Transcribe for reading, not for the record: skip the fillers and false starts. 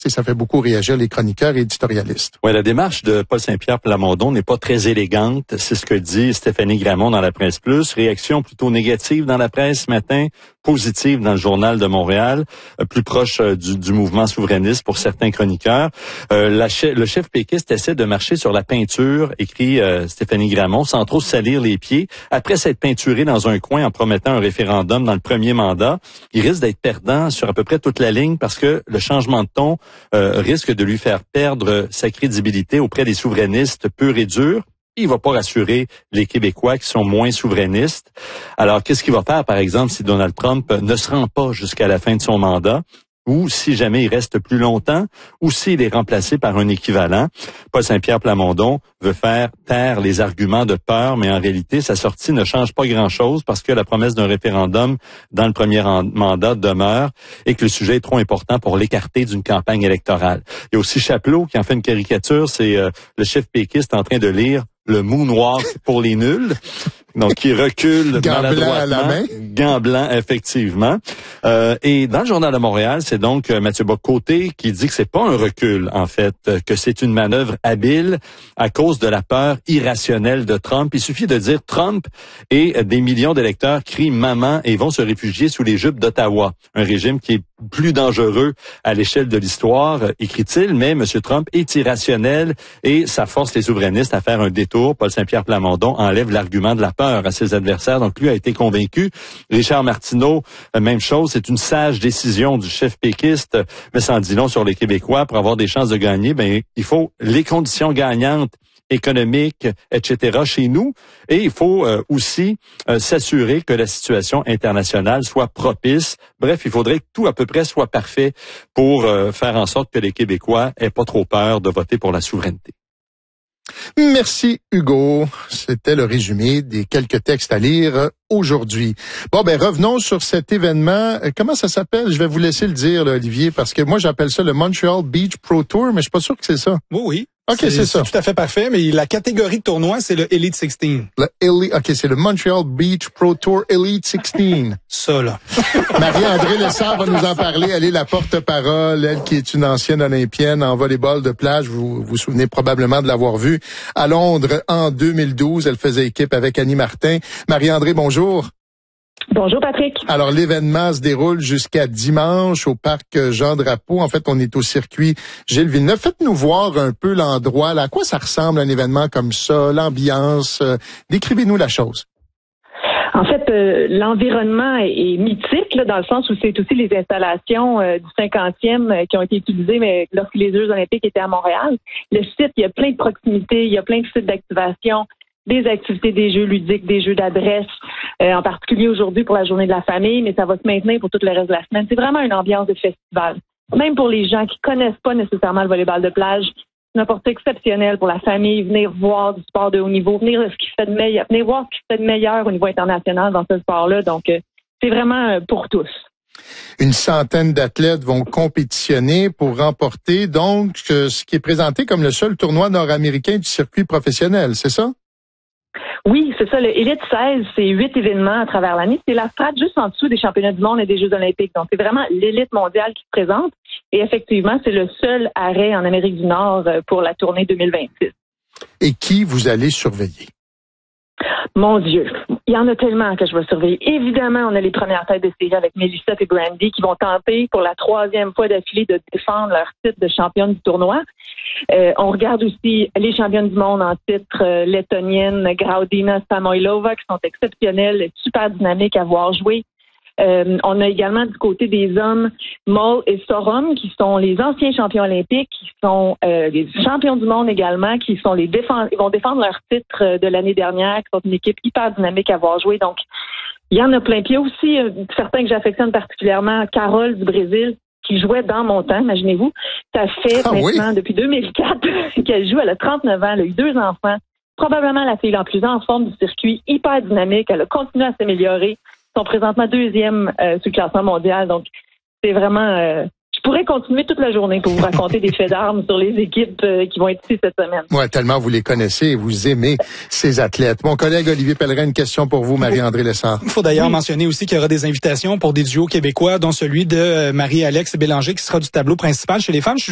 Ça fait beaucoup réagir les chroniqueurs et éditorialistes. Oui, la démarche de Paul Saint-Pierre Plamondon n'est pas très élégante. C'est ce que dit Stéphanie Gramont dans la Presse Plus. Réaction plutôt négative dans la presse ce matin, positive dans le Journal de Montréal, plus proche du mouvement souverainiste pour certains chroniqueurs. Le chef péquiste essaie de marcher sur la peinture, écrit Stéphanie Gramont, sans trop salir les pieds. Après s'être peinturé dans un coin en promettant un référendum dans le premier mandat, il risque d'être perdant sur à peu près toute la ligne parce que le changement de ton risque de lui faire perdre sa crédibilité auprès des souverainistes purs et durs. Il va pas rassurer les Québécois qui sont moins souverainistes. Alors, qu'est-ce qu'il va faire, par exemple, si Donald Trump ne se rend pas jusqu'à la fin de son mandat? Ou si jamais il reste plus longtemps, ou s'il est remplacé par un équivalent. Paul Saint-Pierre Plamondon veut faire taire les arguments de peur, mais en réalité, sa sortie ne change pas grand-chose parce que la promesse d'un référendum dans le premier mandat demeure et que le sujet est trop important pour l'écarter d'une campagne électorale. Il y a aussi Chapelot qui en fait une caricature, c'est le chef péquiste en train de lire le moonwalk pour les nuls. Donc, il recule maladroitement. Gant blanc, effectivement. Et dans le Journal de Montréal, c'est donc Mathieu Bock-Côté qui dit que c'est pas un recul, en fait, que c'est une manœuvre habile à cause de la peur irrationnelle de Trump. Il suffit de dire Trump et des millions d'électeurs crient maman et vont se réfugier sous les jupes d'Ottawa. Un régime qui est plus dangereux à l'échelle de l'histoire, écrit-il, mais M. Trump est irrationnel et ça force les souverainistes à faire un détour. Paul Saint-Pierre Plamondon enlève l'argument de la peur à ses adversaires, donc lui a été convaincu. Richard Martineau, même chose, c'est une sage décision du chef péquiste, mais ça en dit long sur les Québécois. Pour avoir des chances de gagner, il faut les conditions gagnantes économique, etc. chez nous. Et il faut aussi s'assurer que la situation internationale soit propice. Bref, il faudrait que tout à peu près soit parfait pour faire en sorte que les Québécois aient pas trop peur de voter pour la souveraineté. Merci Hugo. C'était le résumé des quelques textes à lire aujourd'hui. Bon, revenons sur cet événement. Comment ça s'appelle? Je vais vous laisser le dire, là, Olivier, parce que moi, j'appelle ça le Montreal Beach Pro Tour, mais je suis pas sûr que c'est ça. Oui. OK, c'est ça. C'est tout à fait parfait, mais la catégorie de tournoi, c'est le Elite 16. C'est le Montreal Beach Pro Tour Elite 16. Ça, là. Marie-André Lessard va nous en parler. Elle est la porte-parole, elle qui est une ancienne olympienne en volleyball de plage. Vous vous souvenez probablement de l'avoir vue à Londres en 2012. Elle faisait équipe avec Annie Martin. Marie-André, bonjour. Bonjour Patrick. Alors l'événement se déroule jusqu'à dimanche au parc Jean-Drapeau. En fait, on est au circuit Gilles Villeneuve. Faites-nous voir un peu l'endroit. Là, à quoi ça ressemble un événement comme ça, l'ambiance? Décrivez-nous la chose. En fait, l'environnement est mythique là, dans le sens où c'est aussi les installations du 50e qui ont été utilisées mais lorsque les Jeux olympiques étaient à Montréal. Le site, il y a plein de proximités, il y a plein de sites d'activation, des activités, des jeux ludiques, des jeux d'adresse, en particulier aujourd'hui pour la journée de la famille, mais ça va se maintenir pour tout le reste de la semaine. C'est vraiment une ambiance de festival. Même pour les gens qui connaissent pas nécessairement le volleyball de plage, c'est une opportunité exceptionnelle pour la famille, venir voir du sport de haut niveau, venir voir ce qui se fait de meilleur au niveau international dans ce sport-là. Donc, c'est vraiment pour tous. Une centaine d'athlètes vont compétitionner pour remporter donc ce qui est présenté comme le seul tournoi nord-américain du circuit professionnel, c'est ça? Oui, c'est ça. Le Elite 16, c'est 8 événements à travers l'année. C'est la strate juste en dessous des championnats du monde et des Jeux olympiques. Donc, c'est vraiment l'élite mondiale qui se présente. Et effectivement, c'est le seul arrêt en Amérique du Nord pour la tournée 2026. Et qui vous allez surveiller? Mon Dieu, il y en a tellement que je vais surveiller. Évidemment, on a les premières têtes de série avec Melissa et Brandy qui vont tenter pour la 3e fois d'affilée de défendre leur titre de championne du tournoi. On regarde aussi les championnes du monde en titre lettonienne, Graudina Samoilova, qui sont exceptionnelles, super dynamiques à voir jouer. On a également du côté des hommes Moll et Sorum, qui sont les anciens champions olympiques, qui sont les champions du monde également, qui sont ils vont défendre leur titre de l'année dernière, qui sont une équipe hyper dynamique à voir jouer. Donc, il y en a plein. Puis il y a aussi certains que j'affectionne particulièrement, Carole du Brésil, qui jouait dans mon temps, imaginez-vous. Ça fait maintenant depuis 2004 qu'elle joue. Elle a 39 ans, elle a eu 2 enfants. Probablement la fille la plus en forme du circuit, hyper dynamique. Elle a continué à s'améliorer. Ils sont présentement 2e sur le classement mondial. Donc, c'est vraiment... je pourrais continuer toute la journée pour vous raconter des faits d'armes sur les équipes qui vont être ici cette semaine. Oui, tellement vous les connaissez et vous aimez ces athlètes. Mon collègue Olivier Pellerin, une question pour vous, Marie-André Lessard. Il faut d'ailleurs mentionner aussi qu'il y aura des invitations pour des duos québécois, dont celui de Marie-Alex Bélanger, qui sera du tableau principal chez les femmes.